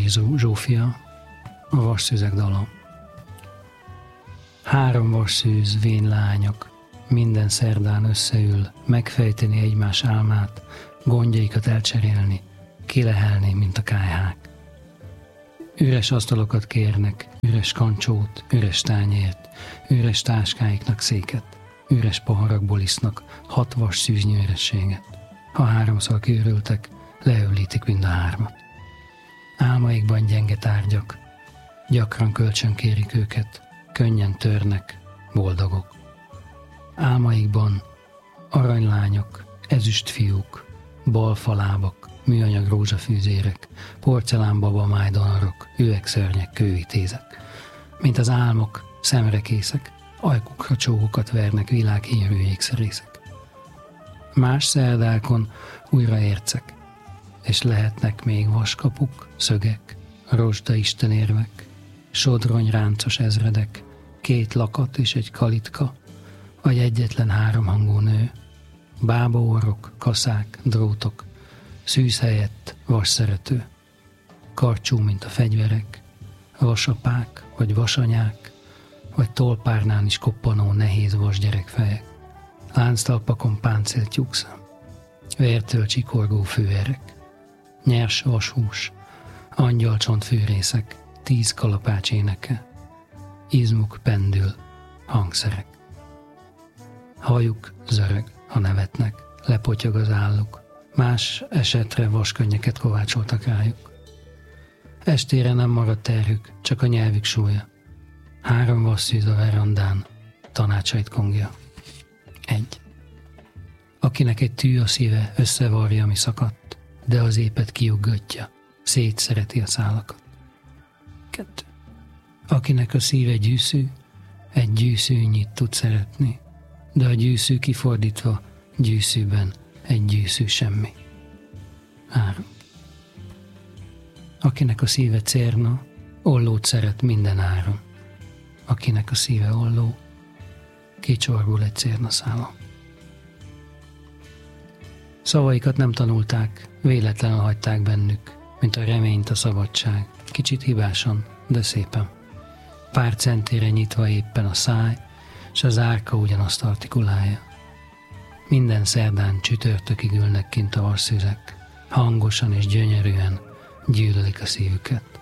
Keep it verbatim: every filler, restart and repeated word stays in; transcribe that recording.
Györgyi Zsófia, a Vasszűzek dala. Három vasszűz vén lányok minden szerdán összeül megfejteni egymás álmát, gondjaikat elcserélni, kilehelni, mint a kályhák. Üres asztalokat kérnek, üres kancsót, üres tányért, üres táskáiknak széket, üres poharakból isznak hat vas szűznyi ürességet. Ha háromszor kiürültek, leöblítik mind a hármat. Álmaikban gyenge tárgyak, gyakran kölcsön kérik őket, könnyen törnek, boldogok. Álmaikban aranylányok, ezüst fiúk, balfalábak, műanyag rózsafűzérek, porcelán babamáj donorok, üvegszörnyek, kővitézek. Mint az álmok, szemrekészek, ajkukra csókokat vernek világhírű ékszerészek. Más szerdákon újra ércek, és lehetnek még vaskapuk, szögek, rozsda istenérvek, sodronyráncos ezredek, két lakat és egy kalitka, vagy egyetlen háromhangú nő, bábaorrok, kaszák, drótok, szűz helyett vasszerető, karcsú, mint a fegyverek, vasapák, vagy vasanyák, vagy tolpárnán is koppanó nehéz vasgyerekfejek, lánctalpakon páncélt lyukszám, vértől csikorgó főerek, nyers vashús, angyalcsontfűrészek, tíz kalapács éneke, izmuk pendül, hangszerek. Hajuk zörög, ha nevetnek, lepotyog az álluk, más esetre vaskönnyeket kovácsoltak rájuk. Estére nem maradt terhük, csak a nyelvük súlya. Három vasszűz a verandán, tanácsait kongja. Egy. Akinek egy tű a szíve, összevarja, ami szakadt, de az épet kiuggatja, szétszereti a szálakat. Kettő. Akinek a szíve gyűszű, egy gyűszűnyit tud szeretni, de a gyűszű kifordítva gyűszűben egy gyűszű semmi. Három. Akinek a szíve cérna, ollót szeret minden áron. Akinek a szíve olló, kicsorgul egy cérnaszálon. Szavaikat nem tanulták, véletlenül hagyták bennük, mint a reményt a szabadság, kicsit hibásan, de szépen. Pár centire nyitva éppen a száj, s az árka ugyanazt artikulálja. Minden szerdán csütörtökig ülnek kint a vasszűzek, hangosan és gyönyörűen gyűlölik a szívüket.